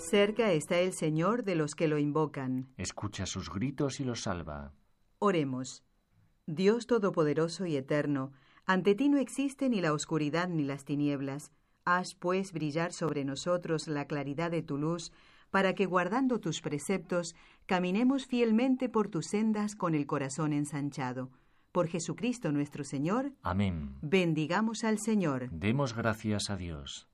Cerca está el Señor de los que lo invocan. Escucha sus gritos y los salva. Oremos. Dios Todopoderoso y Eterno, ante ti no existe ni la oscuridad ni las tinieblas. Haz, pues, brillar sobre nosotros la claridad de tu luz, para que, guardando tus preceptos, caminemos fielmente por tus sendas con el corazón ensanchado. Por Jesucristo nuestro Señor. Amén. Bendigamos al Señor. Demos gracias a Dios.